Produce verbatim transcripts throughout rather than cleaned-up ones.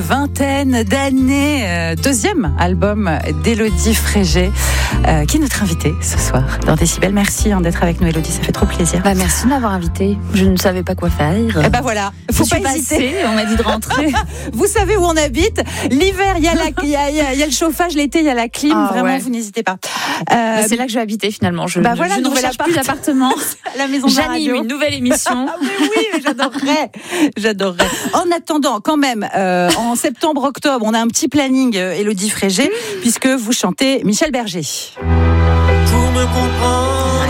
Vingtaine d'années, euh, deuxième album d'Élodie Frégé, euh, qui est notre invitée ce soir dans Décibel. Merci hein, d'être avec nous, Élodie, ça fait trop plaisir. Bah, merci de m'avoir invitée. Je ne savais pas quoi faire. Et bah voilà, faut je pas suis hésiter. Passée, on m'a dit de rentrer. Vous savez où on habite. L'hiver, il y, y, y, y a le chauffage, l'été, il y a la clim. Ah, Vraiment, ouais. Vous n'hésitez pas. Euh, bah, c'est là que je vais habiter finalement. Je, bah voilà, je ne recherche plus d'appartement. La maison de la radio. J'anime une nouvelle émission. Ah, mais oui, mais j'adorerais. J'adorerais. En attendant, quand même, euh, en septembre, octobre, on a un petit planning, euh, Élodie Frégé, mmh. puisque vous chantez Michel Berger. Pour me comprendre,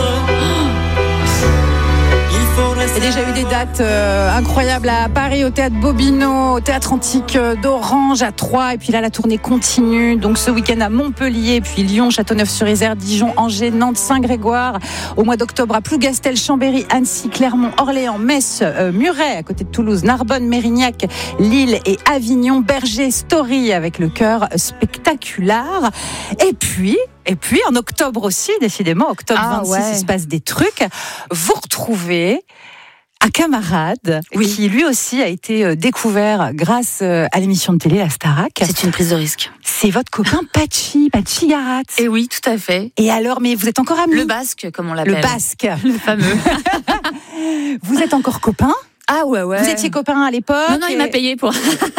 il faudrait. Il y a déjà eu des dates euh, incroyables à Paris, au Théâtre Bobino, au Théâtre Antique d'Orange, à Troyes, et puis là la tournée continue. Donc ce week-end à Montpellier, puis Lyon, Châteauneuf-sur-Isère, Dijon, Angers, Nantes, Saint-Grégoire. Au mois d'octobre à Plougastel, Chambéry, Annecy, Clermont, Orléans, Metz, euh, Muret, à côté de Toulouse, Narbonne, Mérignac, Lille et Avignon, Berger, Story avec le chœur spectaculaire. Et puis Et puis, en octobre aussi, décidément, octobre ah, vingt-six, ouais. il se passe des trucs. Vous retrouvez un camarade oui. qui, lui aussi, a été découvert grâce à l'émission de télé, la Starac. C'est une prise de risque. C'est votre copain Pachi, Pachi Garat. Et oui, tout à fait. Et alors, mais vous êtes encore amis? Le basque, comme on l'appelle. Le basque. Le fameux. Vous êtes encore copains? Ah ouais, ouais. Vous étiez copains à l'époque? Non, non, et... il m'a payé pour...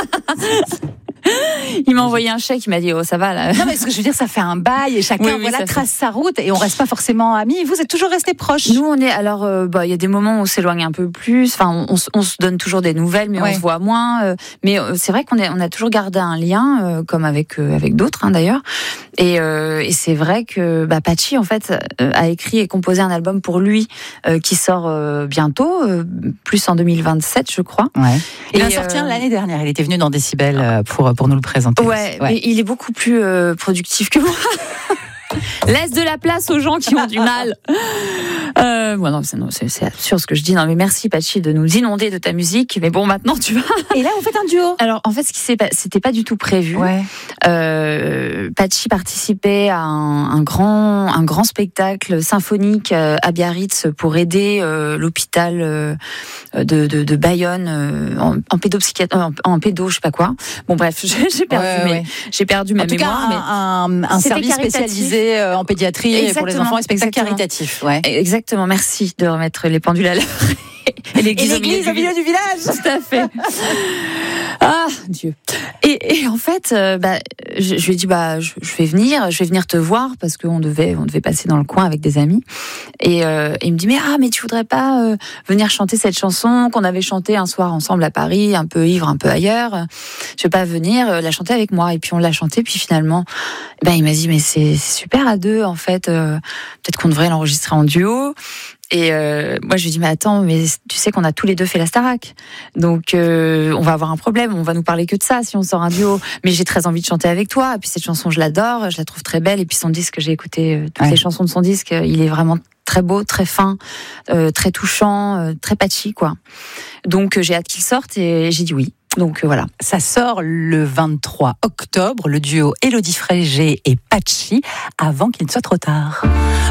Il m'a envoyé un chèque, il m'a dit oh ça va là. Non mais ce que je veux dire, ça fait un bail et chacun oui, oui, voilà trace fait. sa route et on reste pas forcément amis. Vous êtes toujours restés proches. Nous on est alors euh, bah il y a des moments où on s'éloigne un peu plus. Enfin on, on, on se donne toujours des nouvelles mais ouais. on se voit moins. Euh, mais euh, c'est vrai qu'on est on a toujours gardé un lien euh, comme avec euh, avec d'autres hein, d'ailleurs. Et, euh, et c'est vrai que bah, Pachi en fait euh, a écrit et composé un album pour lui euh, qui sort euh, bientôt, euh, plus en deux mille vingt-sept je crois. Ouais. Il et a sorti euh... l'année dernière. Il était venu dans Décibel euh, pour pour nous le présenter. Ouais. Ouais, mais il est beaucoup plus euh, productif que moi. Laisse de la place aux gens qui ont du mal. Euh, bon, non, c'est, non, c'est, c'est absurde ce que je dis. Non, mais merci Pachi de nous inonder de ta musique. Mais bon, maintenant tu vas. Et là, vous faites un duo. Alors, en fait, ce qui s'est, c'était pas du tout prévu. Ouais. Euh, Pachi participait à un, un grand, un grand spectacle symphonique à Biarritz pour aider euh, l'hôpital euh, de, de, de Bayonne euh, en, en pédopsychiatrie, en, en pédo, je sais pas quoi. Bon, bref, j'ai, j'ai perdu, ouais, mes, ouais. j'ai perdu ma en tout mémoire. Cas, un, mais un, un service spécialisé en pédiatrie exactement, pour les enfants, et spectacle caritatif. Ouais. Exactement, merci de remettre les pendules à l'heure. Et l'église, et l'église au milieu du village. Tout à fait. Ah, Dieu. Et, et en fait, euh, bah, je, je lui ai dit, bah, je, je vais venir, je vais venir te voir parce qu'on devait, on devait passer dans le coin avec des amis. Et, euh, et il me dit, mais ah, mais tu voudrais pas euh, venir chanter cette chanson qu'on avait chantée un soir ensemble à Paris, un peu ivre, un peu ailleurs. Je vais pas venir euh, la chanter avec moi. Et puis on l'a chantée, puis finalement, ben il m'a dit, mais c'est, c'est super à deux en fait. Euh, peut-être qu'on devrait l'enregistrer en duo. Et euh, moi, je lui dis, mais attends, mais tu sais qu'on a tous les deux fait la Starac. Donc, euh, on va avoir un problème. On va nous parler que de ça si on sort un duo. Mais j'ai très envie de chanter avec toi. Et puis, cette chanson, je l'adore. Je la trouve très belle. Et puis, son disque, j'ai écouté euh, toutes ouais. les chansons de son disque. Il est vraiment très beau, très fin, euh, très touchant, euh, très patchy, quoi. Donc, euh, j'ai hâte qu'il sorte et j'ai dit oui. Donc euh, voilà. Ça sort le vingt-trois octobre, le duo Élodie Frégé et Pachi, avant qu'il ne soit trop tard.